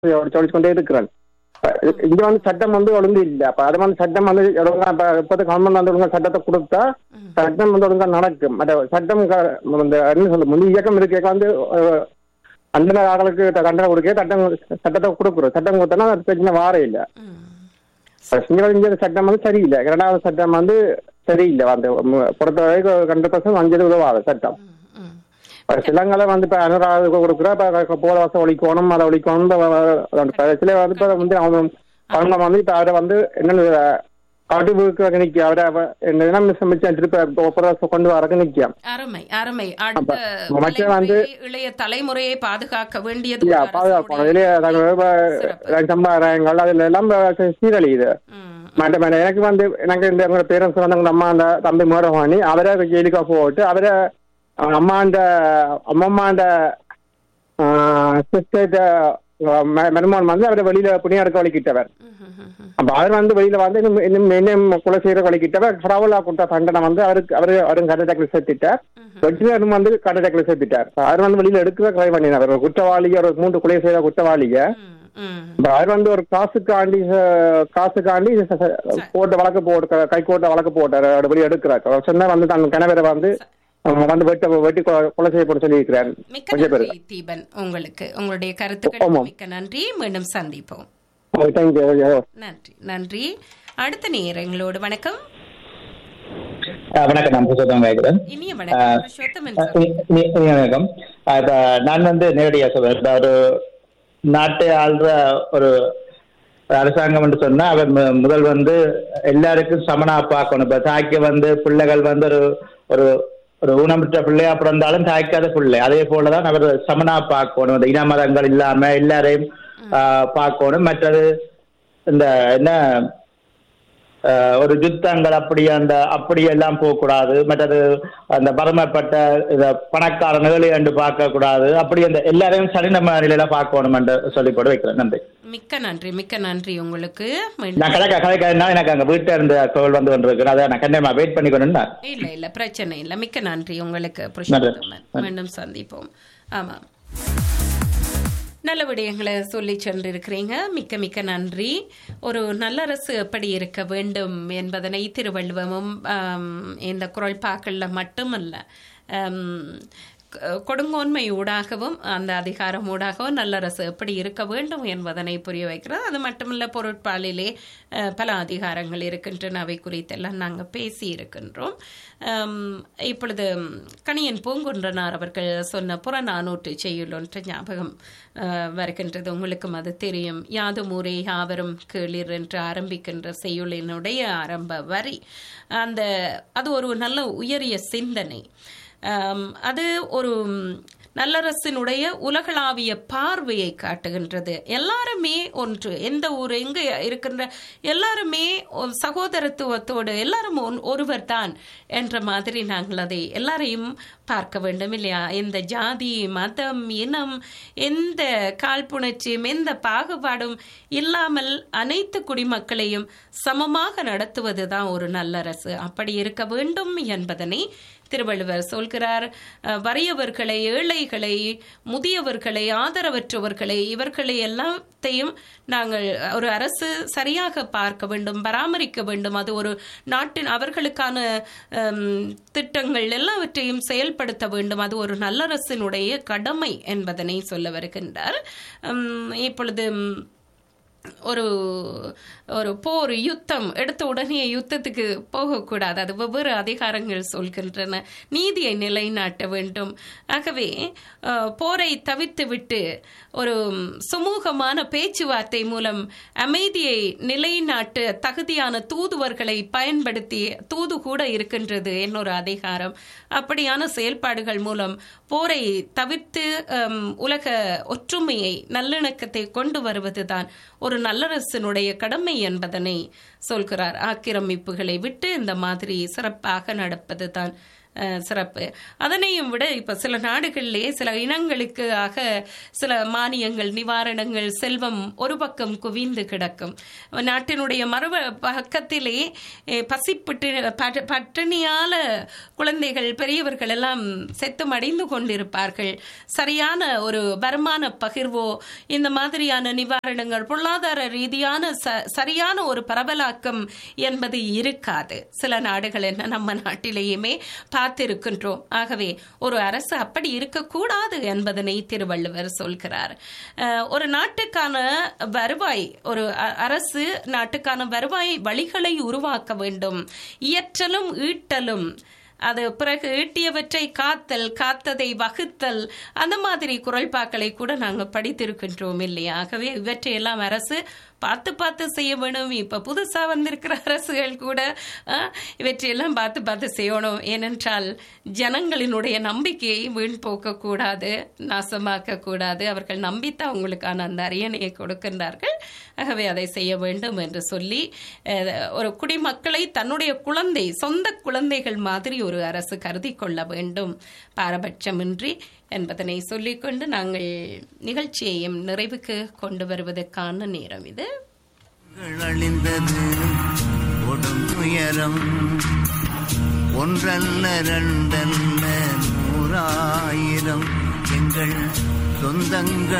சொல்லிக் கொண்டே இருக்கிறான். இங்க வந்து சட்டம் வந்து ஒழுங்கு இல்லை. அப்ப அது வந்து சட்டம் வந்து ஒழுங்கா இப்போது கவர்மெண்ட் வந்து ஒழுங்கா சட்டத்தை கொடுத்தா சட்டம் வந்து ஒழுங்கா நடக்கும். மற்ற சட்டம் என்ன சொல்ல முந்தைய இயக்கம் இருக்க வந்து அந்த ஆளுக்கு தண்டனை கொடுக்க சட்டத்தை கொடுக்குறோம். சட்டம் கொடுத்தோன்னா அது பிரச்சனை வார இல்லை. இங்க சட்டம் வந்து சரியில்லை. இரண்டாவது சட்டம் வந்து சரியில்லை. வந்து பொறுத்தவரைக்கும் 100% வஞ்சது உதவாத சட்டம். சிலங்களை வந்து இப்ப அனுராக கொடுக்குற போல வருஷம் ஒழிக்கணும், அதை ஒழிக்கணும். சில வந்து இப்ப வந்து அவங்க வந்து இப்ப அவரை வந்து என்ன கடுவுக்கு நிக்க அவரை என்ன சமைச்சு திருப்பி கொண்டு வரக்கு நிக்கும். அருமை அருமை. அடுத்த வந்து இளைய தலைமுறையை பாதுகாக்க வேண்டியது பாதுகாக்கணும். இளைய சம்பாதங்கள் அதுல எல்லாம் சீரழியுது. எனக்கு வந்து எனக்கு இந்த பேரண்ட்ஸ் வந்து அம்மா அந்த தம்பி மேடவாணி அவரை ஜெயிலுக்கா போட்டு அவரை அம்மாண்ட மருமகன் வந்து அவரை வெளியில புனியா இருக்க வலிக்கிட்டவர். அப்ப அவர் வந்து வெளியில வந்து இன்னும் கொலை செய்யற வலிக்கிட்டவர் கடவுளா கொடுத்த தண்டனை வந்து அவரும் கட்டடக்கில் சேர்த்துட்டார். வெற்றியாரும் வந்து கட்டடக்கில் சேர்த்துட்டார். அவர் வந்து வெளியில எடுக்கவே ட்ரை பண்ணினார். ஒரு குற்றவாளிய ஒரு 3 கொலை செய்த குற்றவாளிய அவர் வந்து ஒரு காசுக்காண்டி போட்ட வழக்கு போட்டு கைகோட்ட வழக்கு போட்டார். வெளியே எடுக்கிறார். சொன்ன வந்து தன் கணவரை வந்து வெட்டி கொலை செய்யப்பட சொல்லி இருக்கிறார். தீபன், உங்களுக்கு உங்களுடைய கருத்துக்கள் மிக்க நன்றி. மீண்டும் சந்திப்போம். நன்றி நன்றி. அடுத்த நேரங்களோடு வணக்கம். வணக்கம், நான் புருஷோத்தம் கேட்கிறேன். இனிய வணக்கம். வணக்கம். நான் வந்து நேரடியா சொல்றேன். ஒரு நாட்டை ஆள்ற ஒரு அரசாங்கம் என்று சொன்னா அவர் முதல் வந்து எல்லாருக்கும் சமனா பார்க்கணும். இப்ப தாய்க்கு வந்து பிள்ளைகள் வந்து ஒரு ஒரு ஊனமுற்ற பிள்ளையா பிறந்தாலும் தாய்க்காத பிள்ளை, அதே போலதான் அவர் சமனா பார்க்கணும். இந்த இன மதங்கள் இல்லாம எல்லாரையும் பார்க்கணும். மற்றது இந்த என்ன ஒரு யுத்தங்கள் அப்படி எல்லாம் போகக்கூடாது. மற்றது அந்த பரமப்பட்ட பணக்கார நிலை என்று பார்க்க கூடாது. அப்படி அந்த எல்லாரையும் சரிநம நிலையில பார்க்கணும் என்று சொல்லி போட்டு வைக்கிறேன். நன்றி. மிக்க நன்றி. மிக்க நன்றி உங்களுக்கு. நான் கதைக்கா எனக்கு அங்க வீட்டுல இருந்து தோல் வந்து கொண்டிருக்கிறேன். அதை நான் கண்டிப்பா வெயிட் பண்ணிக்கணும்னா. இல்ல பிரச்சனை இல்ல. மிக்க நன்றி உங்களுக்கு. மீண்டும் சந்திப்போம். ஆமா, நல்ல விடயங்களை சொல்லி சென்றிருக்கிறீங்க. மிக்க மிக்க நன்றி. ஒரு நல்லரசு எப்படி இருக்க வேண்டும் என்பதனை திருவள்ளுவமும் இந்த குறள்பாக்கள்ல மட்டுமல்ல, கொடுங்கோன்மை ஊடாகவும் அந்த அதிகாரம் ஊடாகவும் நல்லரசு எப்படி இருக்க வேண்டும் என்பதனை புரிய வைக்கிறது. அது மட்டுமல்ல, பொருட்பாலிலே பல அதிகாரங்கள் இருக்கின்றன. அவை குறித்தெல்லாம் நாங்கள் பேசி இருக்கின்றோம். இப்பொழுது கணியன் பூங்குன்றனார் அவர்கள் சொன்ன புறநானூற்று செய்யுள் ஒன்று ஞாபகம் வருகின்றது. உங்களுக்கும் அது தெரியும். யாதும் ஊரே யாவரும் கேளிர் என்று ஆரம்பிக்கின்ற செய்யுளினுடைய ஆரம்ப வரி அது ஒரு நல்ல உயரிய சிந்தனை. அது ஒரு நல்லரசினுடைய உலகளாவிய பார்வையை காட்டுகின்றது. எல்லாருமே ஒன்று, எந்த ஊர் எங்க இருக்கின்ற எல்லாருமே சகோதரத்துவத்தோடு எல்லாரும் ஒருவர் தான் என்ற மாதிரி நாங்கள் அதை எல்லாரையும் பார்க்க வேண்டும் இல்லையா? எந்த ஜாதி, மதம், இனம், எந்த காழ்ப்புணர்ச்சியும் எந்த பாகுபாடும் இல்லாமல் அனைத்து குடிமக்களையும் சமமாக நடத்துவதுதான் ஒரு நல்லரசு. அப்படி இருக்க வேண்டும் என்பதனை திருவள்ளுவர் சொல்கிறார். வறியவர்களை, ஏழைகளை, முதியவர்களை, ஆதரவற்றவர்களை, இவர்களை எல்லாத்தையும் நாங்கள் ஒரு அரசு சரியாக பார்க்க வேண்டும், பராமரிக்க வேண்டும். அது ஒரு நாட்டின் அவர்களுக்கான திட்டங்கள் எல்லாவற்றையும் செயல்படுத்த வேண்டும். அது ஒரு நல்லரசினுடைய கடமை என்பதனை சொல்ல வருகின்றார். இப்பொழுது ஒரு ஒரு போர், யுத்தம் எடுத்த உடனே யுத்தத்துக்கு போகக்கூடாது. அது வெவ்வேறு அதிகாரங்கள் சொல்கின்றன. நீதியை நிலைநாட்ட வேண்டும். ஆகவே போரை தவிர்த்து விட்டு ஒரு சுமூகமான பேச்சுவார்த்தை மூலம் அமைதியை நிலைநாட்ட தகுதியான தூதுவர்களை பயன்படுத்தி, தூது கூட இருக்கின்றது என்னொரு அதிகாரம். அப்படியான செயல்பாடுகள் மூலம் போரை தவிர்த்து உலக ஒற்றுமையை, நல்லிணக்கத்தை கொண்டு வருவதுதான் ஒரு நல்லரசனுடைய கடமை என்பதனை சொல்கிறார். ஆக்கிரமிப்புகளை விட்டு இந்த மாதிரி சிறப்பாக நடப்பதுதான் சிறப்பு. அதனையும் விட இப்ப சில நாடுகளிலே சில இனங்களுக்கு சில மானியங்கள், நிவாரணங்கள், செல்வம் ஒரு பக்கம் குவிந்து கிடக்கும். நாட்டினுடைய மறு பக்கத்திலே பட்டினியால குழந்தைகள், பெரியவர்கள் எல்லாம் செத்து மடிந்து கொண்டிருப்பார்கள். சரியான ஒரு வருமான பகிர்வோ, இந்த மாதிரியான நிவாரணங்கள், பொருளாதார ரீதியான சரியான ஒரு பரவலாக்கம் என்பது இருக்காது. சில நாடுகள் என்ன நம்ம நாட்டிலேயுமே பார்த்திருக்கின்றோம். ஆகவே ஒரு அரசு அப்படி இருக்கக்கூடாது என்பதனை திருவள்ளுவர் சொல்கிறார். ஒரு நாட்டுக்கான வருவாய், ஒரு அரசு நாட்டுக்கான வருவாய் வழிகளை உருவாக்க வேண்டும். இயற்றலும் ஈட்டலும், அது பிறகு ஈட்டியவற்றை காத்தல், காத்ததை வகுத்தல், அந்த மாதிரி குறள்பாக்களை கூட நாங்கள் படித்திருக்கின்றோம் இல்லையா? ஆகவே இவற்றையெல்லாம் அரசு பார்த்து செய்ய வேணும். இப்ப புதுசா வந்திருக்கிற அரசுகள் கூட இவற்றையெல்லாம் பார்த்து செய்யணும். ஏனென்றால் ஜனங்களினுடைய நம்பிக்கையை வீண் போக்க கூடாது, நாசமாக்க கூடாது. அவர்கள் நம்பித்தான் அவங்களுக்கான அந்த அரியணையை கொடுக்கின்றார்கள். ஆகவே அதை செய்ய வேண்டும் என்று சொல்லி, ஒரு குடிமக்களை தன்னுடைய குழந்தை, சொந்த குழந்தைகள் மாதிரி ஒரு அரசு கருதி கொள்ள வேண்டும், பாரபட்சமின்றி என்பதனை சொல்லிக்கொண்டு நாங்கள் நிகழ்ச்சியையும் நிறைவுக்கு கொண்டு வருவதற்கான நேரம் இது. அழிந்தது கொடும் துயரம், ஒன்றல்ல இரண்டல்ல 100,000 எங்கள் சொந்தங்கள்